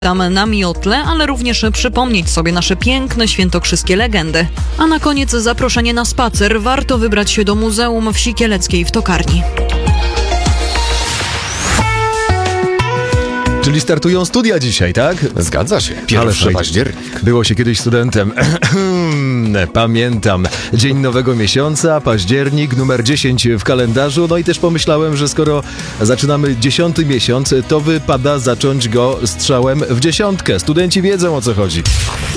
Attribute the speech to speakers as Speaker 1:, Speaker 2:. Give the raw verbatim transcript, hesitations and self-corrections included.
Speaker 1: tam na miotle, ale również przypomnieć sobie nasze piękne świętokrzyskie legendy. A na koniec zaproszenie na spacer. Warto wybrać się do Muzeum Wsi Kieleckiej w Tokarni.
Speaker 2: Czyli startują studia dzisiaj, tak?
Speaker 3: Zgadza się. Pierwszy październik.
Speaker 2: Było się kiedyś studentem. Pamiętam. Dzień nowego miesiąca, październik, numer dziesięć w kalendarzu. No i też pomyślałem, że skoro zaczynamy dziesiąty miesiąc, to wypada zacząć go strzałem w dziesiątkę. Studenci wiedzą, o co chodzi.